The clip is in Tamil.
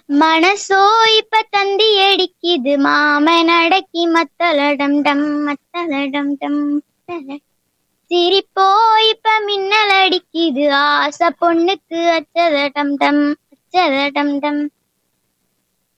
மனசோ இப்ப தந்தி அடிக்குது மாமன் அடக்கி மத்தளடம் டம் மத்தளடம் டம். சிரிப்போ இப்ப மின்னல் அடிக்குது ஆசை பொண்ணுக்கு அச்சதடம் டம் அச்சதடம் டம்.